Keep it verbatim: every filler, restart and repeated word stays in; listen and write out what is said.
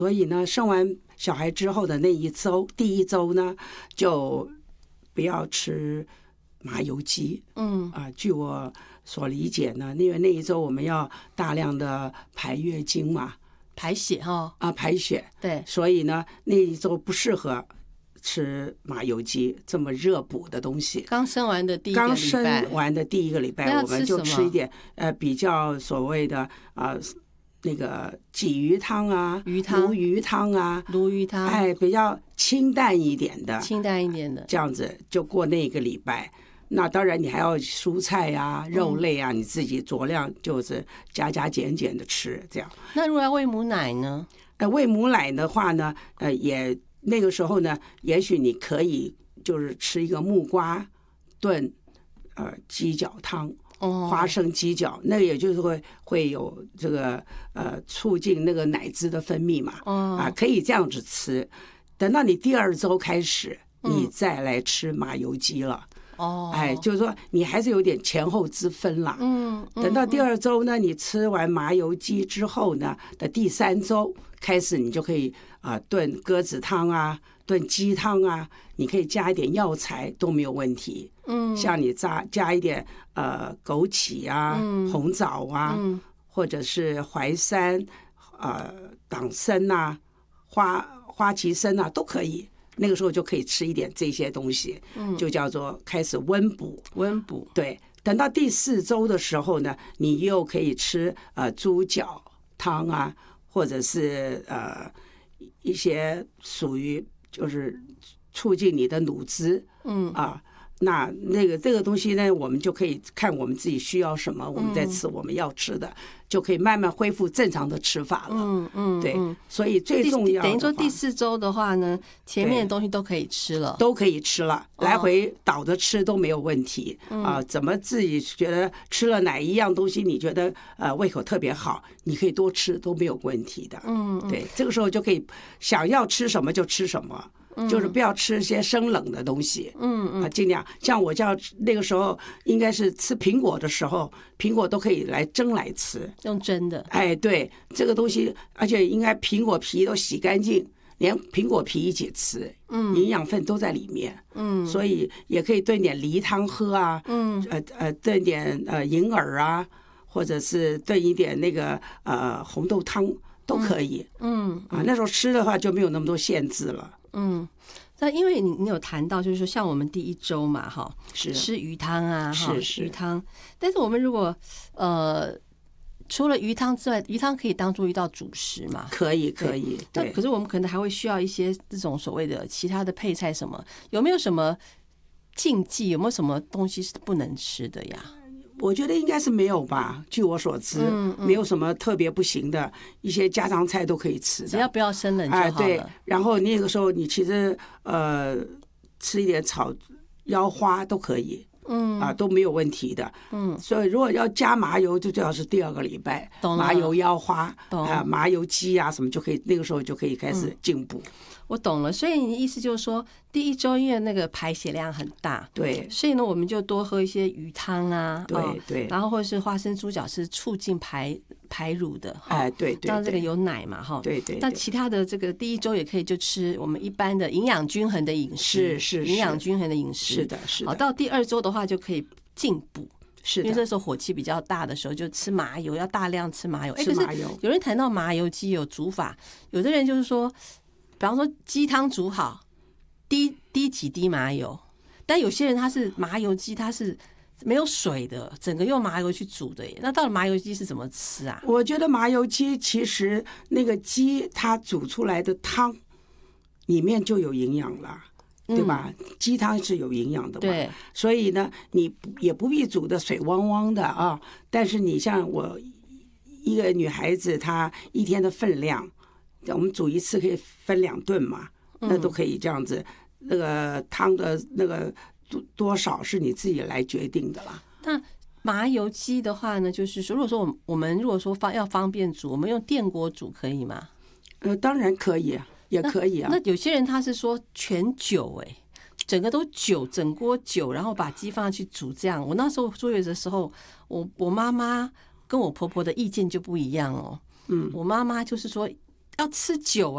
所以呢，生完小孩之后的那一周，第一周呢，就不要吃麻油鸡。嗯啊，据我所理解呢，因为那一周我们要大量的排月经嘛， 排血哈、哦、 啊，排血。对，所以呢，那一周不适合吃麻油鸡这么热补的东西。 刚生完的第一个礼拜， 刚生完的第一个礼拜，我们就吃一点呃比较所谓的啊、呃、那个鲫鱼汤啊、 鱼汤、 鲈鱼汤啊、 鲈鱼汤， 哎，比较清淡一点的， 清淡一点的， 这样子就过那个礼拜。那当然，你还要蔬菜啊、肉类啊，你自己酌量就是加加减减的吃，这样。 那如果要喂母奶呢？ 呃，喂母奶的话呢，呃，也那个时候呢，也许你可以就是吃一个木瓜炖呃鸡脚汤，花生鸡脚，那个也就是会会有这个呃促进那个奶汁的分泌嘛，啊，可以这样子吃。等到你第二周开始，你再来吃麻油鸡了。哦，哎，就是说你还是有点前后之分啦。嗯，等到第二周呢，你吃完麻油鸡之后呢的第三周开始，你就可以啊、呃、炖鸽子汤啊，炖鸡汤啊，你可以加一点药材都没有问题。嗯，像你加加一点呃枸杞啊、嗯、红枣啊，嗯、或者是淮山、呃党参啊、花花旗参啊都可以。那个时候就可以吃一点这些东西，就叫做开始温补。 温补， 对。等到第四周的时候呢，你又可以吃呃猪脚汤啊，或者是呃一些属于就是促进你的乳汁，嗯啊。那那个这个东西呢，我们就可以看我们自己需要什么，我们再吃我们要吃的，就可以慢慢恢复正常的吃法了。嗯嗯，对，所以最重要的等于说第四周的话呢，前面的东西都可以吃了， 都可以吃了，来回倒着吃都没有问题啊。怎么自己觉得吃了哪一样东西，你觉得呃胃口特别好，你可以多吃都没有问题的。嗯，对，这个时候就可以想要吃什么就吃什么。就是不要吃一些生冷的东西，嗯嗯，啊，尽量像我叫那个时候应该是吃苹果的时候，苹果都可以来蒸来吃， 用蒸的， 哎，对，这个东西，而且应该苹果皮都洗干净，连苹果皮一起吃，嗯，营养分都在里面，嗯，所以也可以炖点梨汤喝啊，嗯，呃呃，炖点呃银耳啊，或者是炖一点那个呃红豆汤都可以，嗯，啊，那时候吃的话就没有那么多限制了。 嗯，那因为你你有谈到，就是说像我们第一周嘛，哈， 是吃鱼汤啊，哈， 是是鱼汤。但是我们如果呃除了鱼汤之外，鱼汤可以当做一道主食嘛？ 可以可以。 对，可是我们可能还会需要一些这种所谓的其他的配菜，什么有没有什么禁忌？有没有什么东西是不能吃的呀？ 我觉得应该是没有吧，据我所知，嗯嗯、没有什么特别不行的，一些家常菜都可以吃的， 只要不要生冷就好了。 哎、对，然后那个时候你其实呃吃一点炒腰花都可以，嗯啊都没有问题的，嗯。所以如果要加麻油，就最好是第二个礼拜，麻油腰花啊、麻油鸡啊什么就可以，那个时候就可以开始进补。嗯， 我懂了，所以你的意思就是说，第一周因为那个排血量很大， 对， 所以呢，我们就多喝一些鱼汤啊， 对对， 然后或者是花生猪脚是促进排排乳的， 哎，对对， 让这个有奶嘛，哈， 对对。 那其他的这个第一周也可以就吃我们一般的营养均衡的饮食， 是是营养均衡的饮食， 是的，是的。 好，到第二周的话就可以进补。 是的， 因为这时候火气比较大的时候，就吃麻油，要大量吃麻油。 吃麻油。 可是有人谈到麻油鸡有煮法，有的人就是说，比方说鸡汤煮好，滴滴几滴麻油，但有些人他是麻油鸡，他是没有水的，整个用麻油去煮的耶。那到底麻油鸡是怎么吃啊？ 我觉得麻油鸡其实那个鸡它煮出来的汤里面就有营养了。对吧？鸡汤是有营养的嘛， 对， 所以呢，你也不必煮的水汪汪的啊。但是你像我一个女孩子，她一天的分量，我们煮一次可以分两顿嘛，那都可以这样子。那个汤的那个多少是你自己来决定的啦。 那麻油鸡的话呢，就是说，如果说我们我们如果说方要方便煮，我们用电锅煮可以吗？ 呃，当然可以啊。也可以啊。 那, 那有些人他是说全酒哎、欸，整个都酒，整锅酒，然后把鸡放上去煮这样。我那时候坐月子的时候，我我妈妈跟我婆婆的意见就不一样哦。嗯，我妈妈就是说要吃酒啊。